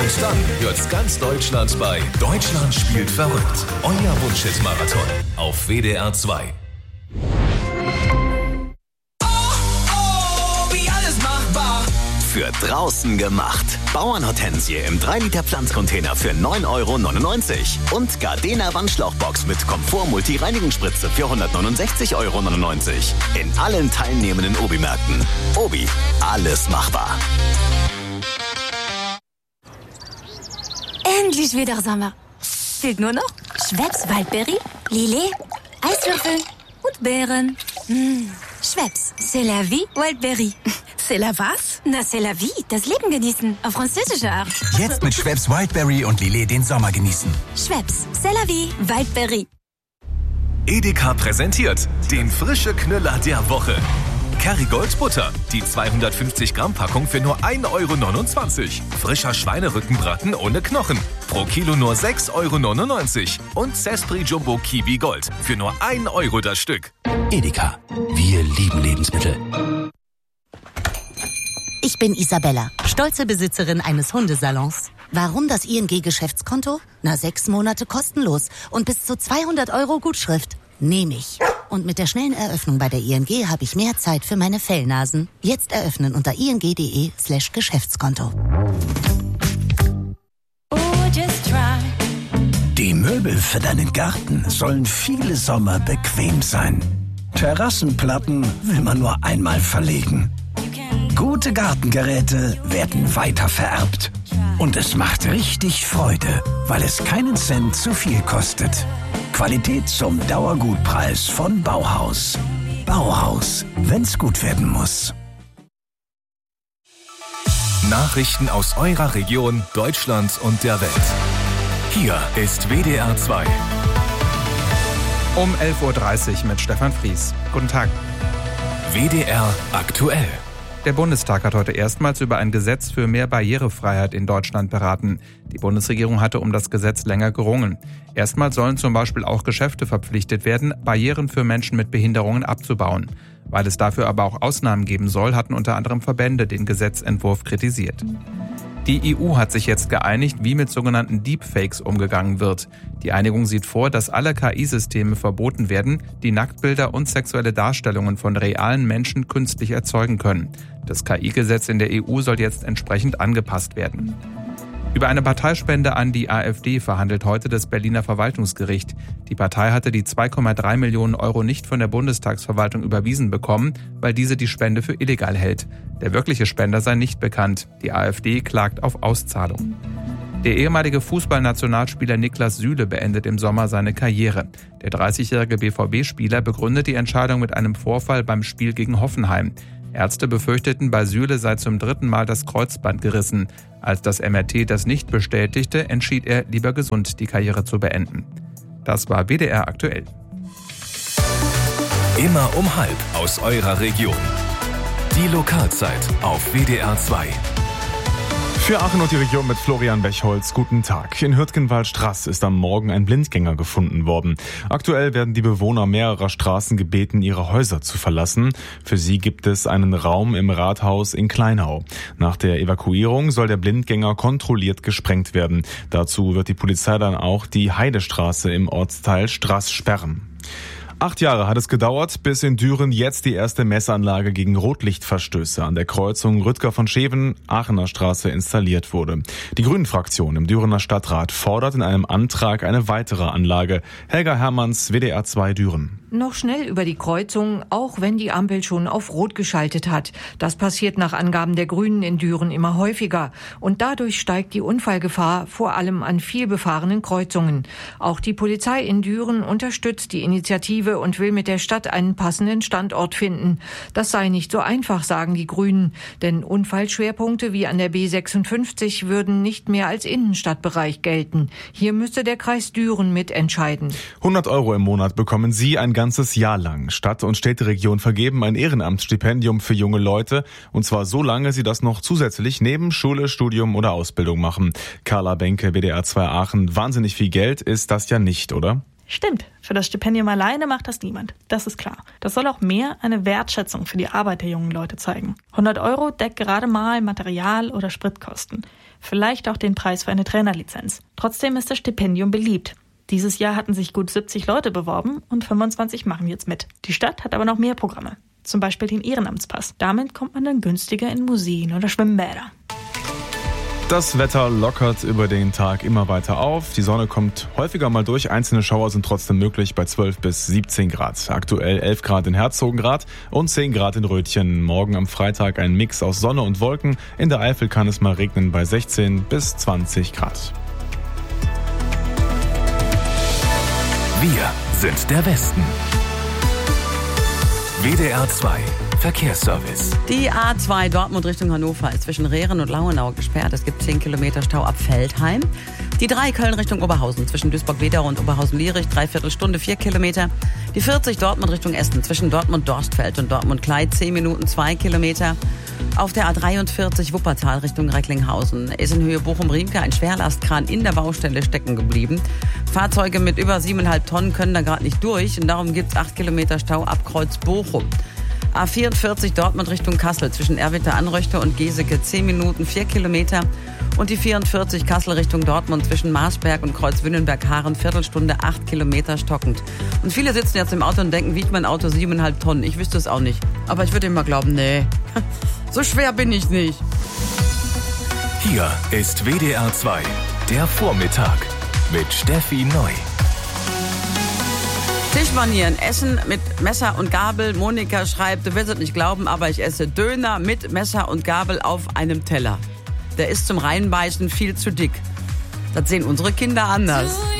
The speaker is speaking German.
Und dann hört's ganz Deutschland bei Deutschland spielt verrückt. Euer Wunschhit-Marathon auf WDR 2. Für draußen gemacht. Bauernhortensie im 3-Liter Pflanzcontainer für 9,99 € und Gardena Wandschlauchbox mit Komfort-Multi-Reinigungsspritze für 169,99 € in allen teilnehmenden Obi-Märkten. Obi, alles machbar. Endlich wieder Sommer. Fehlt nur noch Schweppes Waldberry, Lillet, Eiswürfel und Beeren. Schweppes, c'est la vie, Wildberry. C'est la was? Na, c'est la vie, das Leben genießen, auf französische Art. Jetzt mit Schweppes Wildberry und Lillet den Sommer genießen. Schweppes, c'est la vie, Wildberry. Edeka präsentiert den frische Knüller der Woche. Kerrygold Butter, die 250 Gramm Packung für nur 1,29 €. Frischer Schweinerückenbraten ohne Knochen, pro Kilo nur 6,99 € und Zespri Jumbo Kiwi Gold für nur 1 € das Stück. Edeka, wir lieben Lebensmittel. Ich bin Isabella, stolze Besitzerin eines Hundesalons. Warum das ING-Geschäftskonto? 6 Monate kostenlos und bis zu 200 € Gutschrift. Nehme ich. Und mit der schnellen Eröffnung bei der ING habe ich mehr Zeit für meine Fellnasen. Jetzt eröffnen unter ing.de/Geschäftskonto. Die Möbel für deinen Garten sollen viele Sommer bequem sein. Terrassenplatten will man nur einmal verlegen. Gute Gartengeräte werden weiter vererbt. Und es macht richtig Freude, weil es keinen Cent zu viel kostet. Qualität zum Dauergutpreis von Bauhaus. Bauhaus, wenn's gut werden muss. Nachrichten aus eurer Region, Deutschland und der Welt. Hier ist WDR 2. Um 11:30 Uhr mit Stefan Fries. Guten Tag. WDR aktuell. Der Bundestag hat heute erstmals über ein Gesetz für mehr Barrierefreiheit in Deutschland beraten. Die Bundesregierung hatte um das Gesetz länger gerungen. Erstmals sollen zum Beispiel auch Geschäfte verpflichtet werden, Barrieren für Menschen mit Behinderungen abzubauen. Weil es dafür aber auch Ausnahmen geben soll, hatten unter anderem Verbände den Gesetzentwurf kritisiert. Die EU hat sich jetzt geeinigt, wie mit sogenannten Deepfakes umgegangen wird. Die Einigung sieht vor, dass alle KI-Systeme verboten werden, die Nacktbilder und sexuelle Darstellungen von realen Menschen künstlich erzeugen können. Das KI-Gesetz in der EU soll jetzt entsprechend angepasst werden. Über eine Parteispende an die AfD verhandelt heute das Berliner Verwaltungsgericht. Die Partei hatte die 2,3 Millionen € nicht von der Bundestagsverwaltung überwiesen bekommen, weil diese die Spende für illegal hält. Der wirkliche Spender sei nicht bekannt. Die AfD klagt auf Auszahlung. Der ehemalige Fußballnationalspieler Niklas Süle beendet im Sommer seine Karriere. Der 30-jährige BVB-Spieler begründet die Entscheidung mit einem Vorfall beim Spiel gegen Hoffenheim. Ärzte befürchteten, bei Süle sei zum 3. Mal das Kreuzband gerissen. Als das MRT das nicht bestätigte, entschied er, lieber gesund die Karriere zu beenden. Das war WDR aktuell. Immer um 12:30 aus eurer Region. Die Lokalzeit auf WDR 2. Für Aachen und die Region mit Florian Bechholz, guten Tag. In Hürtgenwald-Straß ist am Morgen ein Blindgänger gefunden worden. Aktuell werden die Bewohner mehrerer Straßen gebeten, ihre Häuser zu verlassen. Für sie gibt es einen Raum im Rathaus in Kleinau. Nach der Evakuierung soll der Blindgänger kontrolliert gesprengt werden. Dazu wird die Polizei dann auch die Heidestraße im Ortsteil Straß sperren. 8 Jahre hat es gedauert, bis in Düren jetzt die erste Messanlage gegen Rotlichtverstöße an der Kreuzung Rüdger von Scheven, Aachener Straße installiert wurde. Die Grünen-Fraktion im Dürener Stadtrat fordert in einem Antrag eine weitere Anlage. Helga Hermanns, WDR 2 Düren. Noch schnell über die Kreuzung, auch wenn die Ampel schon auf Rot geschaltet hat. Das passiert nach Angaben der Grünen in Düren immer häufiger. Und dadurch steigt die Unfallgefahr, vor allem an viel befahrenen Kreuzungen. Auch die Polizei in Düren unterstützt die Initiative und will mit der Stadt einen passenden Standort finden. Das sei nicht so einfach, sagen die Grünen. Denn Unfallschwerpunkte wie an der B56 würden nicht mehr als Innenstadtbereich gelten. Hier müsste der Kreis Düren mitentscheiden. 100 € im Monat bekommen Sie ein ganzes Jahr lang. Stadt- und Städteregion vergeben ein Ehrenamtsstipendium für junge Leute. Und zwar so lange sie das noch zusätzlich neben Schule, Studium oder Ausbildung machen. Carla Benke, WDR 2 Aachen. Wahnsinnig viel Geld ist das ja nicht, oder? Stimmt, für das Stipendium alleine macht das niemand. Das ist klar. Das soll auch mehr eine Wertschätzung für die Arbeit der jungen Leute zeigen. 100 € deckt gerade mal Material- oder Spritkosten. Vielleicht auch den Preis für eine Trainerlizenz. Trotzdem ist das Stipendium beliebt. Dieses Jahr hatten sich gut 70 Leute beworben und 25 machen jetzt mit. Die Stadt hat aber noch mehr Programme. Zum Beispiel den Ehrenamtspass. Damit kommt man dann günstiger in Museen oder Schwimmbäder. Das Wetter lockert über den Tag immer weiter auf. Die Sonne kommt häufiger mal durch. Einzelne Schauer sind trotzdem möglich bei 12 bis 17 Grad. Aktuell 11 Grad in Herzogenrath und 10 Grad in Rötchen. Morgen am Freitag ein Mix aus Sonne und Wolken. In der Eifel kann es mal regnen bei 16 bis 20 Grad. Wir sind der Westen. WDR 2 Verkehrsservice. Die A2 Dortmund Richtung Hannover ist zwischen Rehren und Lauenau gesperrt. Es gibt 10 Kilometer Stau ab Veltheim. Die 3 Köln Richtung Oberhausen zwischen Duisburg-Wedau und Oberhausen-Lierich, 3/4 Stunde, 4 Kilometer. Die 40 Dortmund Richtung Essen zwischen Dortmund-Dorstfeld und Dortmund-Kleid, 10 Minuten, 2 Kilometer. Auf der A43 Wuppertal Richtung Recklinghausen ist in Höhe Bochum-Riemke ein Schwerlastkran in der Baustelle stecken geblieben. Fahrzeuge mit über 7,5 Tonnen können da gerade nicht durch und darum gibt es 8 Kilometer Stau ab Kreuz Bochum. A44 Dortmund Richtung Kassel zwischen Erwitte-Anröchte und Geseke, 10 Minuten, 4 Kilometer. Und die 44 Kassel Richtung Dortmund zwischen Marsberg und Kreuz-Wünnenberg-Haaren, Viertelstunde, 8 Kilometer stockend. Und viele sitzen jetzt im Auto und denken, wiegt mein Auto 7,5 Tonnen? Ich wüsste es auch nicht. Aber ich würde immer glauben, nee, so schwer bin ich nicht. Hier ist WDR 2, der Vormittag mit Steffi Neu. Tischmanieren, Essen mit Messer und Gabel. Monika schreibt, du wirst es nicht glauben, aber ich esse Döner mit Messer und Gabel auf einem Teller. Der ist zum Reinbeißen viel zu dick. Das sehen unsere Kinder anders.